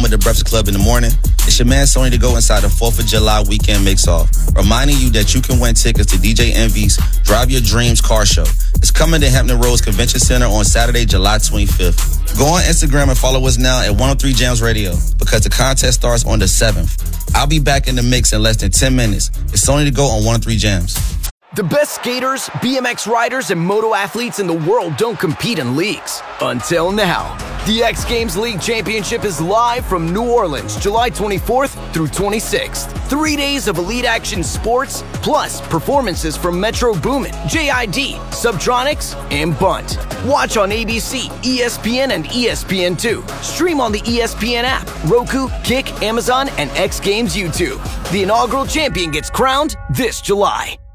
with the Breakfast Club in the morning. It's your man Sonny to go inside the 4th of July weekend mix-off, reminding you that you can win tickets to DJ Envy's Drive Your Dreams car show. It's coming to Hampton Roads Convention Center on Saturday, July 25th. Go on Instagram and follow us now at 103 Jams Radio because the contest starts on the 7th. I'll be back in the mix in less than 10 minutes. It's Sonny to go on 103 Jams. The best skaters, BMX riders, and moto athletes in the world don't compete in leagues. Until now. The X Games League Championship is live from New Orleans, July 24th through 26th. 3 days of elite action sports, plus performances from Metro Boomin, JID, Subtronics, and Bunt. Watch on ABC, ESPN, and ESPN2. Stream on the ESPN app, Roku, Kick, Amazon, and X Games YouTube. The inaugural champion gets crowned this July.